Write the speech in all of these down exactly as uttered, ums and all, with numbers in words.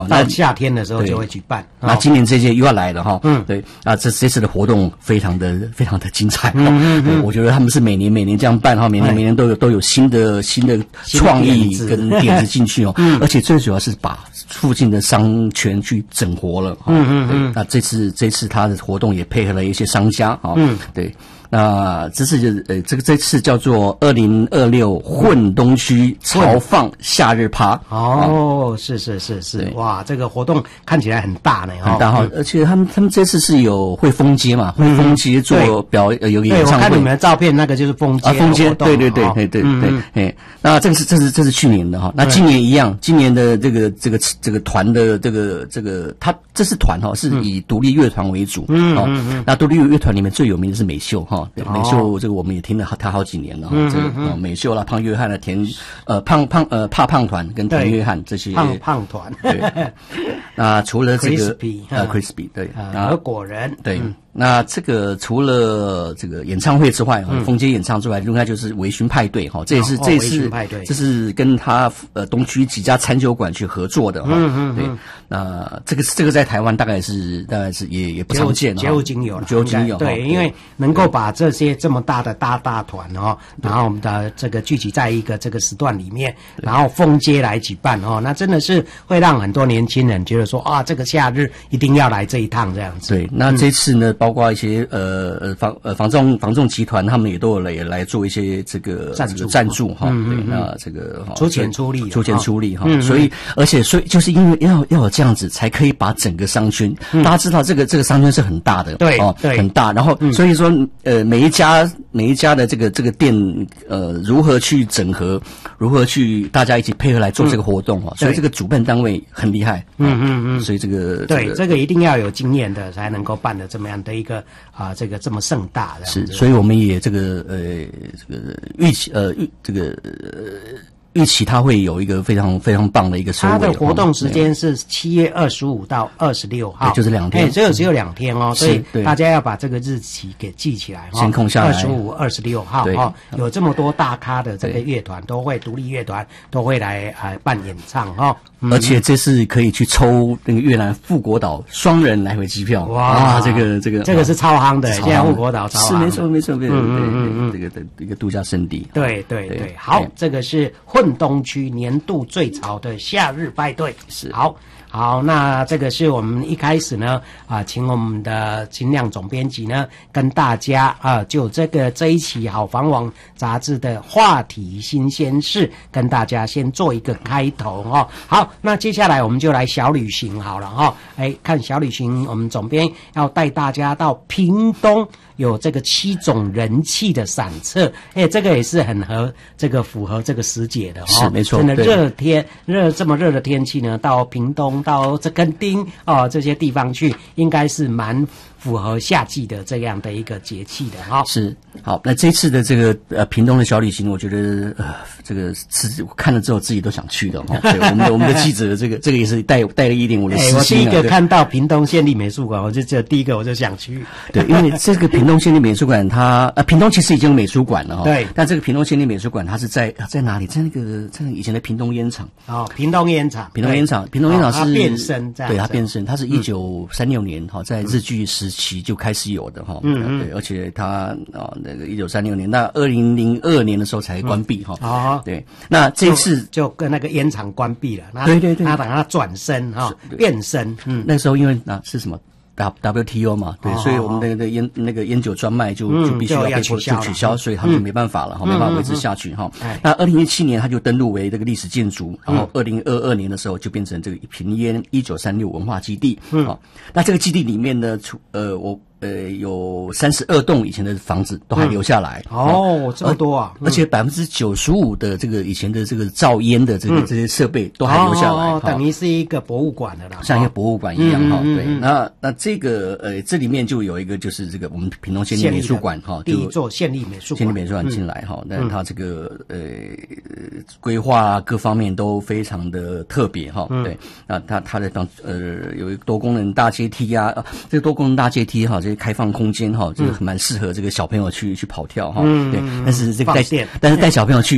到夏天的时候就会举办。 那今年这届又要来了哈，嗯，对，啊，这这次的活动非常的非常的精彩，嗯嗯嗯，我觉得他们是每年每年这样办哈，每年每年都有都有新的新的创意跟点子进去哦，而且最主要是把附近的商圈去整活了，嗯嗯嗯，那这次这次他的活动也配合了一些商家啊，嗯，对。那这次呃，这个这次叫做二零二六混东区潮放夏日趴。 哦，是是是是，哇，这个活动看起来很大呢， 很大哈，而且他们他们这次是有会封街嘛，会封街做表呃有个演唱会。 对，我看你们的照片，那个就是封街啊， 封街，对对对对对对，哎，那这个是这是这是去年的哈，那今年一样，今年的这个这个这个团的这个这个，他这是团哈，是以独立乐团为主，嗯嗯嗯，那独立乐团里面最有名的是美秀哈。对，美秀这个我们也听了他好几年了，嗯、这个、呃、美秀啦、胖约翰啦、田呃胖胖呃怕胖团跟田约翰这些胖胖团。 对，那除了这个 Crispy, 呃 Crispy 对， 呃和果仁对。嗯那这个除了这个演唱会之外，嗯，封街演唱之外，另外就是微醺派对哈，这也是、哦、这也是这是跟他呃东区几家餐酒馆去合作的哈，嗯嗯，对，那这个这个在台湾大概是大概是也也不常见， 绝无仅有了， 绝无仅有， 对，因为能够把这些这么大的大大团哈，然后我们的这个聚集在一个这个时段里面，然后封街来举办哦，那真的是会让很多年轻人觉得说啊，这个夏日一定要来这一趟这样子。 对，那这次呢？嗯包括一些呃呃房呃房仲房仲集团，他们也都有来来做一些这个赞助赞助哈，对，那这个出钱出力出钱出力哈，所以而且所以就是因为要要有这样子，才可以把整个商圈，大家知道这个这个商圈是很大的， 对哦，很大，然后所以说呃每一家每一家的这个这个店呃如何去整合，如何去大家一起配合来做这个活动哈，所以这个主办单位很厉害，嗯嗯嗯，所以这个对这个一定要有经验的才能够办的这么样的一个啊、呃，这个这么盛大的是，所以我们也这个呃这个预期呃预这个呃预期它会有一个非常非常棒的一个收尾。 它的活动时间是七月二十五到二十六号， 就是两天， 哎，只有只有两天哦，所以大家要把这个日期给记起来， 先空下来。 二十五、二十六号哈，有这么多大咖的这个乐团都会，独立乐团都会来呃办演唱哈。 而且这次可以去抽那个越南富国岛双人来回机票，哇，这个这个这个是超夯的，现在富国岛超夯， 是没错没错没错，嗯嗯嗯，这个的一个度假胜地， 对对对，好，这个是混东区年度最潮的夏日派对， 是好。好，那这个是我们一开始呢啊，请我们的秦亮总编辑呢跟大家啊，就这个这一期好房网杂志的话题新鲜事，跟大家先做一个开头哦。好，那接下来我们就来小旅行好了哈、哦。哎，看小旅行，我们总编要带大家到屏东。有这个七种人气的散策，哎，这个也是很合这个符合这个时节的哦， 是没错， 真的热天热这么热的天气呢，到屏东到这垦丁哦这些地方去，应该是蛮符合夏季的这样的一个节气的哈、哦。 是好，那这次的这个呃屏东的小旅行，我觉得呃这个是看了之后自己都想去的哈、哦。对，我们的我们的记者这个这个也是带带了一点我的私心、啊。 我第一个看到屏东县立美术馆，我就这第一个我就想去。 对，因为这个屏东县立美术馆它呃屏东其实已经有美术馆了哈、哦。 对， 但这个屏东县立美术馆它是在在哪里？在那个在以前的屏东烟厂。 哦，屏东烟厂， 屏东烟厂，屏东烟厂是、哦、 它变身这样， 对，它变身，它是一九三六年哈、嗯、在日据时期就开始有的哈。嗯嗯。对，而且它啊、哦、那个一九三六年，那二零零二年的时候才关闭哈。 嗯、哦。 对，那这次就, 就跟那个烟厂关闭了。 对对对。 他等它转身哈、哦，变身。嗯。 那时候因为啊是什么？W T O 嘛，对，哦、所以我们的那个烟那个烟酒专卖就、嗯、就必须要被迫就取消，所以他们就没办法了哈、嗯，没办法维持下去哈、嗯。那二零一七年他就登录为这个历史建筑，然后二零二二年的时候就变成这个屏烟一九三六文化基地。嗯，好、哦，那这个基地里面呢，除呃我。呃，有三十二栋以前的房子都还留下来、 嗯、哦，这么多啊！ 而且百分之九十五的这个以前的这个噪烟的这个、嗯、这些设备都还留下来， 哦，等于是一个博物馆的啦， 像一个博物馆一样哈、嗯。对，嗯、那那这个呃，这里面就有一个就是这个我们屏东县立美术馆哈， 第一座县立美术馆， 县立美术馆进来哈，但它这个呃规划各方面都非常的特别哈。对，那它它的当呃有一个多功能大阶梯啊，这个多功能大阶梯哈。开放空间哈，这个蛮适合这个小朋友去去跑跳哈。嗯，对，但是这个带但是带小朋友去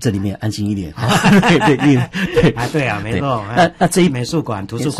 这里面安静一点。对对对啊，对啊，没错。 那那这一美术馆、图书馆。